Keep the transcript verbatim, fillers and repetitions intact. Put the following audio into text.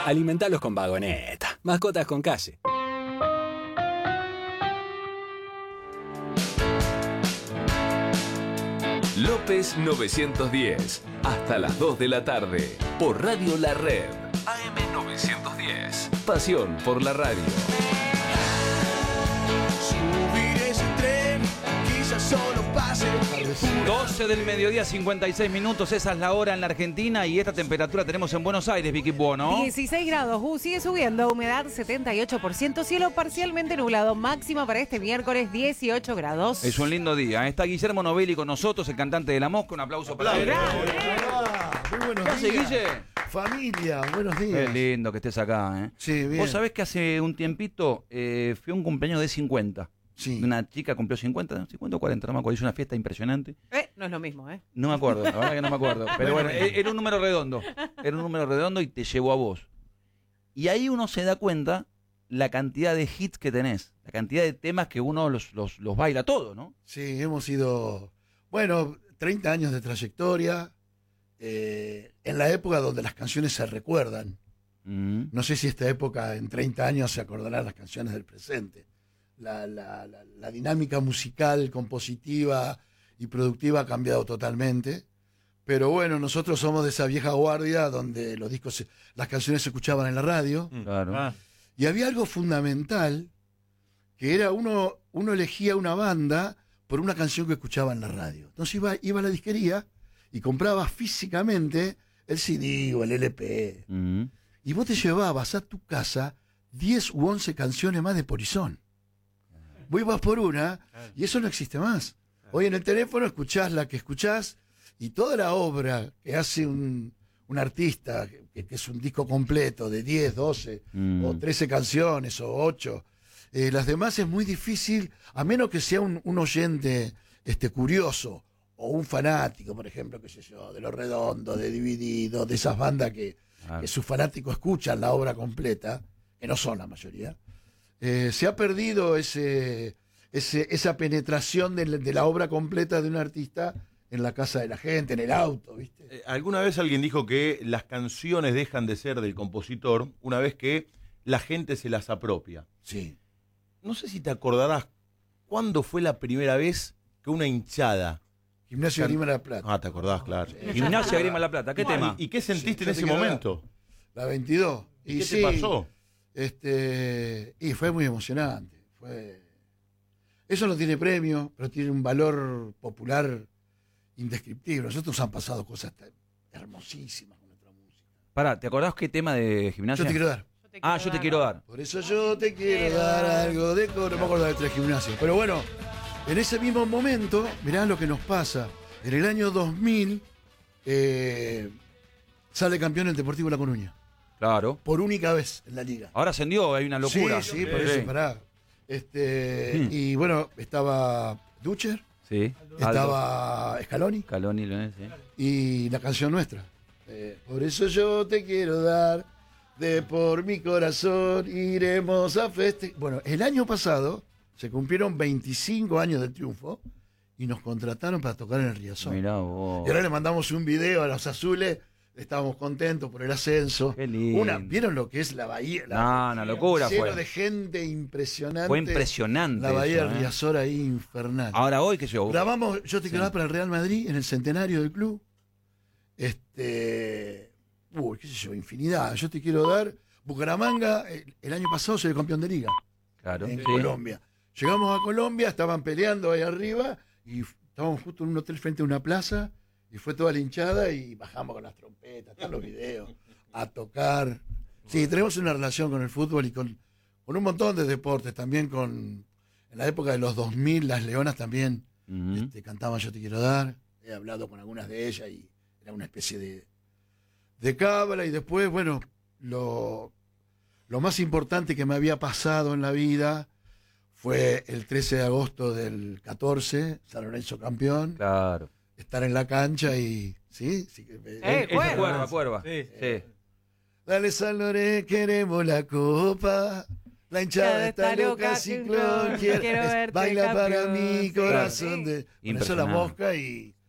Alimentalos con Vagoneta. Mascotas con calle. López novecientos diez. Hasta las dos de la tarde. Por Radio La Red. A M novecientos diez. Pasión por la radio. Subir ese tren, quizás solo pase. doce del mediodía, cincuenta y seis minutos. Esa es la hora en la Argentina. Y esta temperatura tenemos en Buenos Aires, Vicky Buono. dieciséis grados, uh, sigue subiendo, humedad setenta y ocho por ciento, cielo parcialmente nublado, máxima para este miércoles dieciocho grados. Es un lindo día. Está Guillermo Novelli con nosotros, el cantante de La Mosca. Un aplauso para él. Muy buenos ¿Qué hace, días. Guille? Familia, buenos Qué días. lindo que estés acá, ¿eh? Sí, bien. Vos sabés que hace un tiempito eh, fui a un cumpleaños de cincuenta. Sí. Una chica cumplió cincuenta, cincuenta o cuarenta, no me acuerdo. Hizo una fiesta impresionante. Eh, no es lo mismo, ¿eh? No me acuerdo, la verdad que no me acuerdo. Pero bueno, e- era un número redondo. Era un número redondo y te llevó a vos. Y ahí uno se da cuenta la cantidad de hits que tenés, la cantidad de temas que uno los, los, los baila todo, ¿no? Sí, hemos ido, bueno, treinta años de trayectoria, eh, en la época donde las canciones se recuerdan. Mm. No sé si esta época, en treinta años, se acordarán las canciones del presente. La, la, la, la dinámica musical, compositiva y productiva ha cambiado totalmente. Pero bueno, nosotros somos de esa vieja guardia donde los discos, se- las canciones se escuchaban en la radio. Claro. Ah, Y había algo fundamental, que era uno, uno elegía una banda por una canción que escuchaba en la radio. Entonces iba, iba a la disquería y compraba físicamente el C D o el L P. Mm. Y vos te llevabas a tu casa diez u once canciones más de Porizón. Vos ibas por una y eso no existe más. Hoy en el teléfono escuchás la que escuchás y toda la obra que hace un, un artista, que, que es un disco completo de diez, doce Mm. o trece canciones o ocho, eh, las demás es muy difícil, a menos que sea un, un oyente este, curioso o un fanático, por ejemplo, qué sé yo, de Los Redondos, de Divididos, de esas bandas que, Claro. que sus fanáticos escuchan la obra completa, que no son la mayoría. Eh, se ha perdido ese, ese, esa penetración de la, de la obra completa de un artista en la casa de la gente, en el auto, ¿viste? eh, alguna vez alguien dijo que las canciones dejan de ser del compositor una vez que la gente se las apropia. Sí. No sé si te acordarás cuándo fue la primera vez que una hinchada... Gimnasio de Can- Lima de la Plata. Ah, te acordás, claro. Gimnasia Grima La Plata, ¿qué tema? ¿Y, y qué sentiste Sí, en yo ese te quedaba- momento? La veintidós. ¿Y, qué sí, te pasó? Este, y fue muy emocionante. Fue... Eso no tiene premio, pero tiene un valor popular indescriptible. Nosotros han pasado cosas tan hermosísimas con nuestra música. Pará, ¿te acordás qué tema de Yo Gimnasia? te quiero dar. Ah, yo te quiero dar. Por eso yo te quiero dar algo de coro. No me acuerdo de tres gimnasios. Pero bueno, en ese mismo momento, mirá lo que nos pasa. En el año dos mil eh, sale campeón el Deportivo La Coruña. Claro. Por única vez en la liga. Ahora ascendió, hay una locura. Sí, sí, por eso, pará. Este, Hmm. Y bueno, estaba Ducher, Sí. estaba Scaloni Caloni, Leonel, sí. y la canción nuestra. Eh, por eso yo te quiero dar, de por mi corazón iremos a festejar. Bueno, el año pasado se cumplieron veinticinco años del triunfo y nos contrataron para tocar en el Riazón. Mirá vos. Y ahora le mandamos un video a los azules, estábamos contentos por el ascenso. Qué lindo. Una, ¿vieron lo que es la bahía? La, No, una locura lleno fue. de gente impresionante. Fue impresionante La bahía eso, del ¿eh? Riazor ahí infernal. Ahora hoy, qué sé yo. Grabamos Yo te quiero Sí. dar para el Real Madrid en el centenario del club. Este. Uy, qué sé yo, infinidad. Yo te quiero dar. Bucaramanga, el, el año pasado se campeón de liga Claro. en Sí. Colombia. Llegamos a Colombia, estaban peleando ahí arriba y f- estábamos justo en un hotel frente a una plaza y fue toda la hinchada y bajamos con las trompetas, están los videos, a tocar. Sí, tenemos una relación con el fútbol y con, con un montón de deportes, también con, en la época de los dos mil, las Leonas también Ujú. este, cantaban Yo te quiero dar, he hablado con algunas de ellas y era una especie de, de cábala y después, bueno, lo, lo más importante que me había pasado en la vida fue el trece de agosto del catorce, San Lorenzo campeón, Claro. estar en la cancha y... ¿Sí? sí que me- Eh, Ese Cuerva. Cuerva, Cuerva. Sí. Sí. Dale San Lorenzo, queremos la copa. La hinchada está loca, ciclón. Quiero, quiero es- verte baila para campeón, mi sí. corazón. De, con eso la Impresionante. mosca y